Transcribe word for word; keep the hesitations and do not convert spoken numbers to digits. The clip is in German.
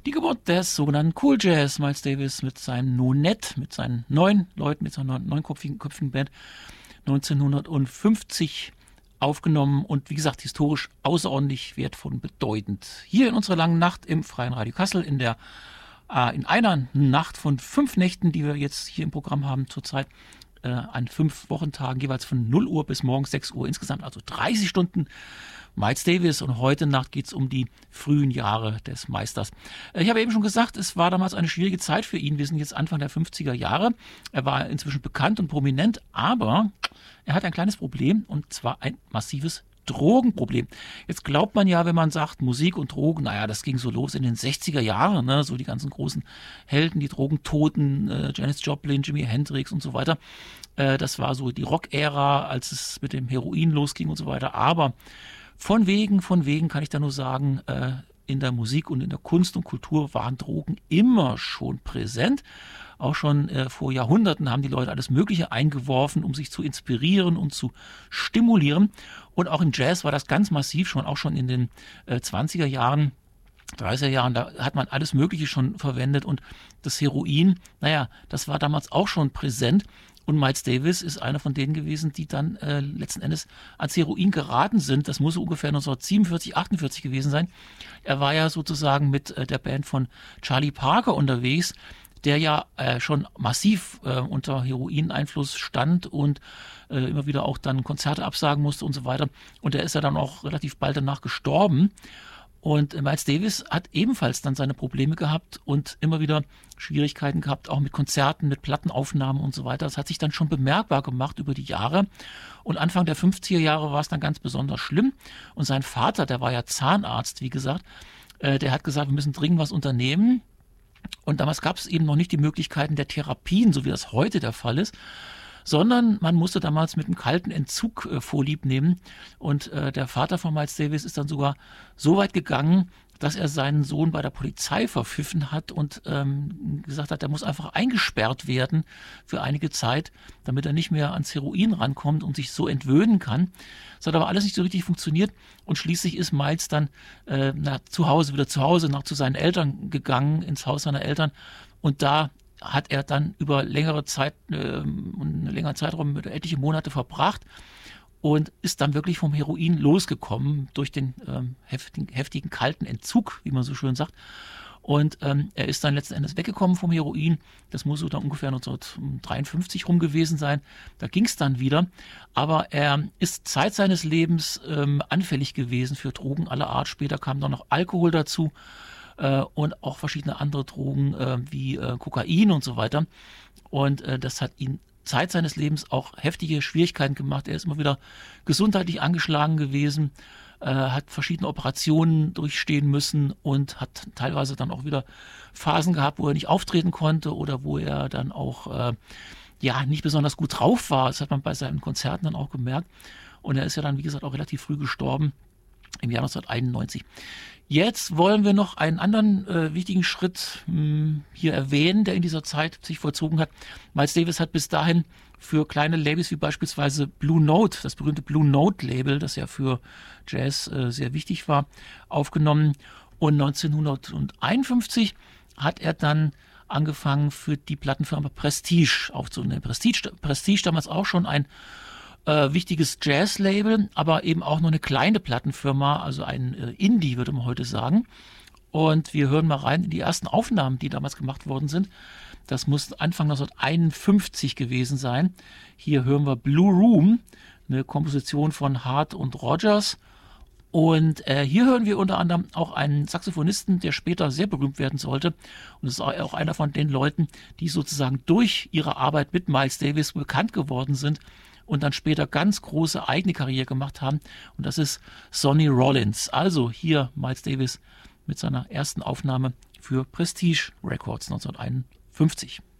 Die Geburt des sogenannten Cool Jazz, Miles Davis mit seinem Nonet, mit seinen neun Leuten, mit seiner neunköpfigen köpfigen Band neunzehnhundertfünfzig aufgenommen und wie gesagt historisch außerordentlich wertvoll und bedeutend. Hier in unserer langen Nacht im Freien Radio Kassel, in der äh, in einer Nacht von fünf Nächten, die wir jetzt hier im Programm haben zurzeit, äh, an fünf Wochentagen, jeweils von null Uhr bis morgens sechs Uhr, insgesamt also dreißig Stunden Miles Davis, und heute Nacht geht es um die frühen Jahre des Meisters. Ich habe eben schon gesagt, es war damals eine schwierige Zeit für ihn. Wir sind jetzt Anfang der fünfziger Jahre. Er war inzwischen bekannt und prominent, aber er hat ein kleines Problem, und zwar ein massives Drogenproblem. Jetzt glaubt man ja, wenn man sagt Musik und Drogen, naja, das ging so los in den sechziger Jahren, ne? So die ganzen großen Helden, die Drogentoten, äh, Janis Joplin, Jimi Hendrix und so weiter. Äh, das war so die Rock-Ära, als es mit dem Heroin losging und so weiter. Aber Von wegen, von wegen kann ich da nur sagen, äh, in der Musik und in der Kunst und Kultur waren Drogen immer schon präsent. Auch schon äh, vor Jahrhunderten haben die Leute alles Mögliche eingeworfen, um sich zu inspirieren und zu stimulieren. Und auch im Jazz war das ganz massiv schon, auch schon in den äh, zwanziger Jahren, dreißiger Jahren, da hat man alles Mögliche schon verwendet. Und das Heroin, naja, das war damals auch schon präsent. Und Miles Davis ist einer von denen gewesen, die dann äh, letzten Endes ans Heroin geraten sind. Das muss so ungefähr neunzehnhundertsiebenundvierzig, achtundvierzig gewesen sein. Er war ja sozusagen mit äh, der Band von Charlie Parker unterwegs, der ja äh, schon massiv äh, unter Heroineinfluss stand und äh, immer wieder auch dann Konzerte absagen musste und so weiter. Und er ist ja dann auch relativ bald danach gestorben. Und Miles Davis hat ebenfalls dann seine Probleme gehabt und immer wieder Schwierigkeiten gehabt, auch mit Konzerten, mit Plattenaufnahmen und so weiter. Das hat sich dann schon bemerkbar gemacht über die Jahre. Und Anfang der fünfziger Jahre war es dann ganz besonders schlimm. Und sein Vater, der war ja Zahnarzt, wie gesagt, äh, der hat gesagt, wir müssen dringend was unternehmen. Und damals gab es eben noch nicht die Möglichkeiten der Therapien, so wie das heute der Fall ist, sondern man musste damals mit einem kalten Entzug äh, Vorlieb nehmen. Und äh, der Vater von Miles Davis ist dann sogar so weit gegangen, dass er seinen Sohn bei der Polizei verpfiffen hat und ähm, gesagt hat, er muss einfach eingesperrt werden für einige Zeit, damit er nicht mehr ans Heroin rankommt und sich so entwöhnen kann. Das hat aber alles nicht so richtig funktioniert, und schließlich ist Miles dann äh, nach, zu Hause, wieder zu Hause, nach zu seinen Eltern gegangen, ins Haus seiner Eltern, und da hat er dann über längere Zeit, äh, einen längeren Zeitraum, etliche Monate verbracht und ist dann wirklich vom Heroin losgekommen durch den ähm, heftigen, heftigen kalten Entzug, wie man so schön sagt. Und ähm, er ist dann letzten Endes weggekommen vom Heroin. Das muss so dann ungefähr neunzehnhundertdreiundfünfzig rum gewesen sein. Da ging es dann wieder. Aber er ist Zeit seines Lebens ähm, anfällig gewesen für Drogen aller Art. Später kam dann noch Alkohol dazu. Und auch verschiedene andere Drogen äh, wie äh, Kokain und so weiter. Und äh, das hat ihn Zeit seines Lebens auch heftige Schwierigkeiten gemacht. Er ist immer wieder gesundheitlich angeschlagen gewesen, äh, hat verschiedene Operationen durchstehen müssen und hat teilweise dann auch wieder Phasen gehabt, wo er nicht auftreten konnte oder wo er dann auch äh, ja nicht besonders gut drauf war. Das hat man bei seinen Konzerten dann auch gemerkt. Und er ist ja dann, wie gesagt, auch relativ früh gestorben, im Jahr neunzehnhunderteinundneunzig. Jetzt wollen wir noch einen anderen äh, wichtigen Schritt mh, hier erwähnen, der in dieser Zeit sich vollzogen hat. Miles Davis hat bis dahin für kleine Labels wie beispielsweise Blue Note, das berühmte Blue Note Label, das ja für Jazz äh, sehr wichtig war, aufgenommen. Und neunzehnhunderteinundfünfzig hat er dann angefangen, für die Plattenfirma Prestige aufzunehmen. Prestige, Prestige damals auch schon ein Äh, wichtiges Jazz-Label, aber eben auch nur eine kleine Plattenfirma, also ein äh, Indie, würde man heute sagen. Und wir hören mal rein in die ersten Aufnahmen, die damals gemacht worden sind. Das muss Anfang neunzehnhunderteinundfünfzig gewesen sein. Hier hören wir Blue Room, eine Komposition von Hart und Rogers. Und äh, hier hören wir unter anderem auch einen Saxophonisten, der später sehr berühmt werden sollte. Und es ist auch einer von den Leuten, die sozusagen durch ihre Arbeit mit Miles Davis bekannt geworden sind und dann später ganz große eigene Karriere gemacht haben. Und das ist Sonny Rollins. Also hier Miles Davis mit seiner ersten Aufnahme für Prestige Records neunzehnhunderteinundfünfzig.